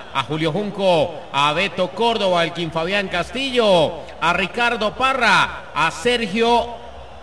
a Julio Junco, a Beto Córdoba, a Elkin Fabián Castillo, a Ricardo Parra, a Sergio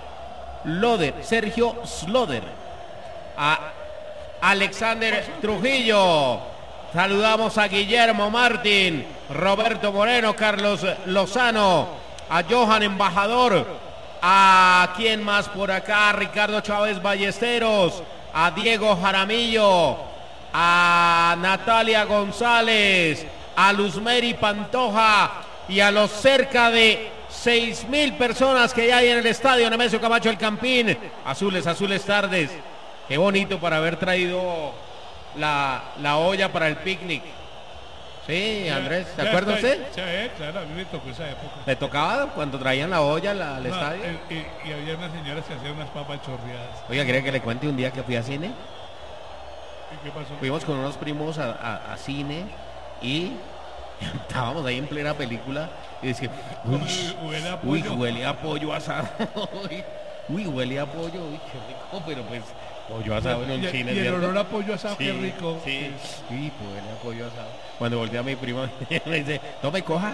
Sloder, a Alexander Trujillo. Saludamos a Guillermo Martín, Roberto Moreno, Carlos Lozano, a Johan Embajador, a quién más por acá, Ricardo Chávez Ballesteros, a Diego Jaramillo, a Natalia González, a Luzmeri Pantoja y a los cerca de 6,000 personas que hay en el estadio Nemesio Camacho El Campín. Azules tardes. Qué bonito para haber traído la olla para el picnic. Sí, Andrés, ¿se acuerda usted? Sí, claro, a mí me tocó esa época. ¿Le tocaba cuando traían la olla al estadio? Y había unas señoras que hacían unas papas chorreadas. Oiga, ¿quiere que le cuente un día que fui a cine? ¿Y qué pasó? Fuimos con unos primos a cine y estábamos ahí en plena película y decía, huele a pollo asado. Uy, huele a pollo, uy, qué rico, pero pues pollo asado en un cine. Y el olor a pollo asado, sí, qué rico. Sí, uy, pues huele a pollo asado. Cuando volteé a mi primo me dice, tome, coja.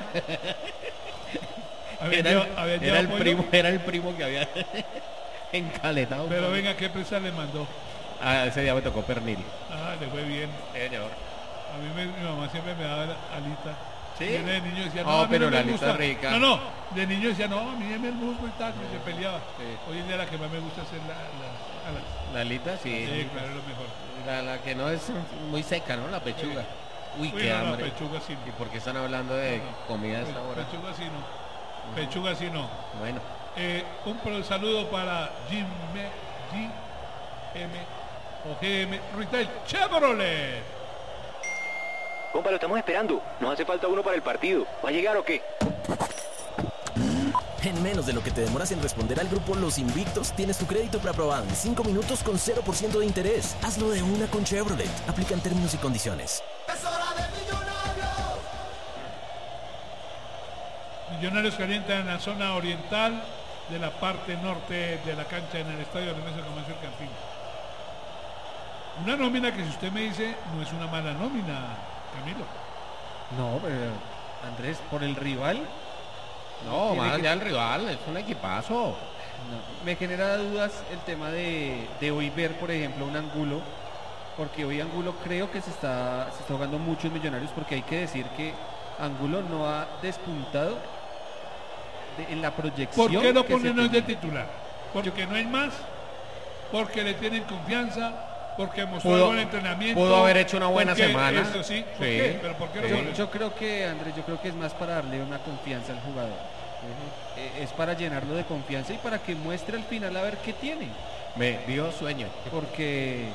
Era el primo que había encaletado. Pero venga, ¿qué presa le mandó? Ese día me tocó pernil. Le fue bien. Señor. A mí mi mamá siempre me daba alita. ¿Sí? Yo de niño decía, no, pero la alita es rica. No, de niño decía, no, a mí me el muslo y tal, y se peleaba. Sí. Hoy en día la que más me gusta es la alita, sí. Sí, claro, es lo mejor. La que no es muy seca, ¿no? La pechuga. Uy, qué no, hambre. La pechuga sí. ¿Y por qué están hablando de comida a esta hora? Pechuga sí no. Pechuga sí no. Bueno. Un saludo para GM o GM Retail Chevrolet. Compa, lo estamos esperando. Nos hace falta uno para el partido. ¿Va a llegar o qué? En menos de lo que te demoras en responder al grupo Los Invictos, tienes tu crédito preaprobado en 5 minutos con 0% de interés. Hazlo de una con Chevrolet. Aplican términos y condiciones. ¡Es hora de Millonarios! Millonarios calienta en la zona oriental de la parte norte de la cancha en el estadio de Nemesio Camacho El Campín. Una nómina que, si usted me dice, no es una mala nómina, Camilo. No, pero Andrés, por el rival. No, más allá del rival, es un equipazo. No, me genera dudas el tema de hoy ver, por ejemplo, un Angulo, porque hoy Angulo creo que se está jugando muchos Millonarios, porque hay que decir que Angulo no ha despuntado en la proyección. ¿Por qué lo ponen hoy de titular? Porque no hay más, porque le tienen confianza, porque mostró algo en el entrenamiento. Pudo haber hecho una buena semana. Eso sí, ¿por qué? ¿Pero por qué lo ponen? Yo creo que, Andrés, es más para darle una confianza al jugador. Es para llenarlo de confianza y para que muestre al final a ver qué tiene. Me dio sueño. Porque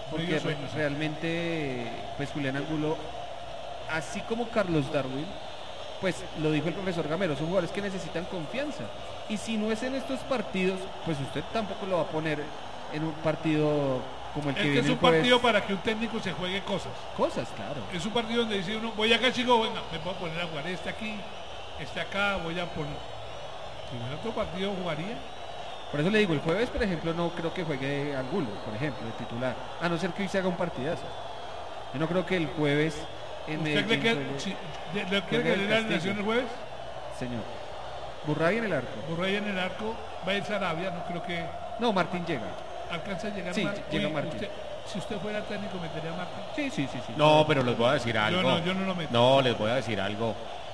realmente, pues Julián Angulo, así como Carlos Darwin, pues lo dijo el profesor Gamero, son jugadores que necesitan confianza. Y si no es en estos partidos, pues usted tampoco lo va a poner en un partido como el que viene. Es un partido para que un técnico se juegue cosas. Cosas, claro. Es un partido donde dice uno, voy acá, chico, venga, me puedo poner a jugar este aquí, este acá, voy a poner. Si en otro partido jugaría. Por eso le digo, el jueves, por ejemplo, no creo que juegue Angulo, por ejemplo, de titular. A no ser que hoy se haga un partidazo. Yo no creo que el jueves en ¿Usted le quiere que le dé la alineación el jueves? Señor. Burray en el arco. Burray en el arco, va a ir Sarabia, no creo que. No, Martín llega. ¿Alcanza a llegar? Sí, llega Martín. Si usted fuera técnico, ¿metería a Martín? Sí. No, pero les voy a decir algo. Yo no lo meto. No, les voy a decir algo.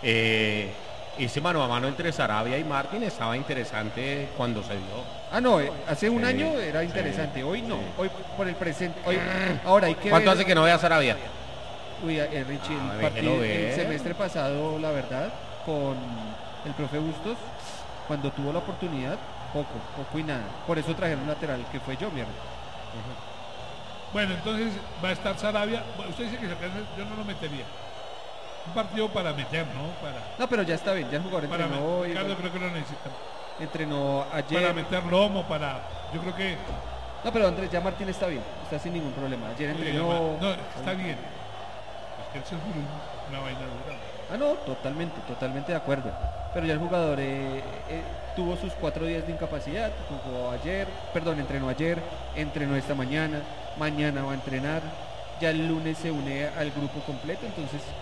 Ese mano a mano entre Sarabia y Martín estaba interesante cuando se dio. No, hace un año era interesante, hoy no, hoy por el presente. Ahora hay que ¿Cuánto ver... hace que no vea a Sarabia? Uy, Richie, el semestre pasado, la verdad, con el profe Bustos, cuando tuvo la oportunidad, poco y nada. Por eso trajeron un lateral que fue Jomier. Bueno, entonces va a estar Sarabia. Usted dice que yo no lo metería. Un partido para meter, ¿no? No, pero ya está bien, ya el jugador entrenó hoy. Ricardo creo que lo necesita. Entrenó ayer. Para meter lomo, yo creo que. No, pero Andrés, ya Martín está bien, está sin ningún problema. Ayer entrenó. No, está bien. Es que él se juró una vaina dura. No, totalmente de acuerdo. Pero ya el jugador tuvo sus 4 días de incapacidad, entrenó ayer, entrenó esta mañana va a entrenar, ya el lunes se une al grupo completo, entonces